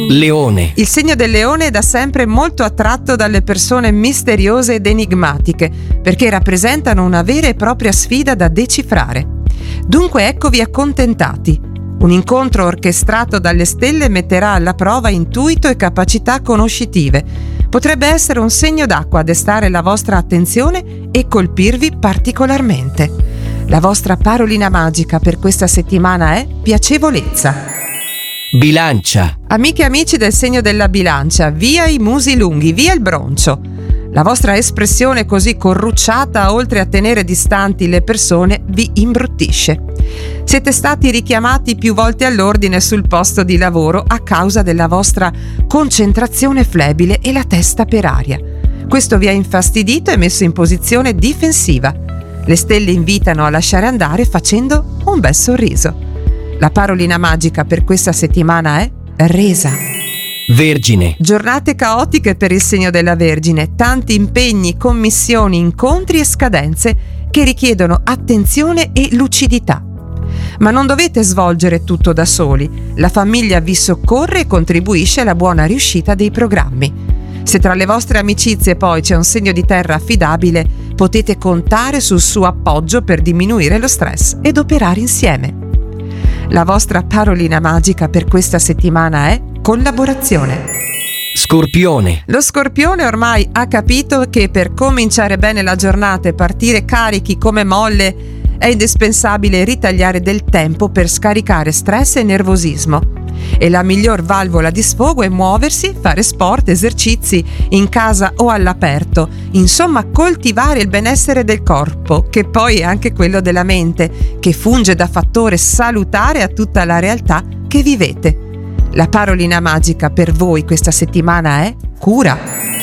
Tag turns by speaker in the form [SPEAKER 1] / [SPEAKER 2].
[SPEAKER 1] Leone.
[SPEAKER 2] Il segno del leone è da sempre molto attratto dalle persone misteriose ed enigmatiche, perché rappresentano una vera e propria sfida da decifrare. Dunque eccovi accontentati. Un incontro orchestrato dalle stelle metterà alla prova intuito e capacità conoscitive. Potrebbe essere un segno d'acqua a destare la vostra attenzione e colpirvi particolarmente. La vostra parolina magica per questa settimana è piacevolezza.
[SPEAKER 1] Bilancia.
[SPEAKER 2] Amiche e amici del segno della bilancia, via i musi lunghi, via il broncio. La vostra espressione così corrucciata, oltre a tenere distanti le persone, vi imbruttisce. Siete stati richiamati più volte all'ordine sul posto di lavoro a causa della vostra concentrazione flebile e la testa per aria. Questo vi ha infastidito e messo in posizione difensiva. Le stelle invitano a lasciare andare facendo un bel sorriso. La parolina magica per questa settimana è resa.
[SPEAKER 1] Vergine.
[SPEAKER 2] Giornate caotiche per il segno della Vergine, tanti impegni, commissioni, incontri e scadenze che richiedono attenzione e lucidità. Ma non dovete svolgere tutto da soli, la famiglia vi soccorre e contribuisce alla buona riuscita dei programmi. Se tra le vostre amicizie poi c'è un segno di terra affidabile, potete contare sul suo appoggio per diminuire lo stress ed operare insieme. La vostra parolina magica per questa settimana è collaborazione.
[SPEAKER 1] Scorpione.
[SPEAKER 2] Lo Scorpione ormai ha capito che per cominciare bene la giornata e partire carichi come molle è indispensabile ritagliare del tempo per scaricare stress e nervosismo. E la miglior valvola di sfogo è muoversi, fare sport, esercizi in casa o all'aperto, insomma coltivare il benessere del corpo, che poi è anche quello della mente, che funge da fattore salutare a tutta la realtà che vivete. La parolina magica per voi questa settimana è cura.